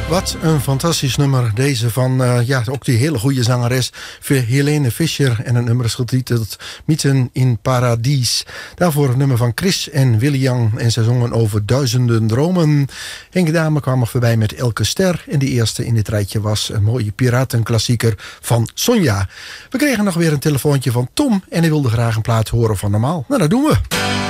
Wat een fantastisch nummer. Deze van, ook die hele goede zangeres Helene Fischer. En een nummer is getiteld Mieten in Paradies. Daarvoor een nummer van Chris en William. En ze zongen over duizenden dromen. Henk Dame kwam er voorbij met Elke Ster. En de eerste in dit rijtje was een mooie piratenklassieker van Sonja. We kregen nog weer een telefoontje van Tom. En hij wilde graag een plaat horen van Normaal. Nou, dat doen we.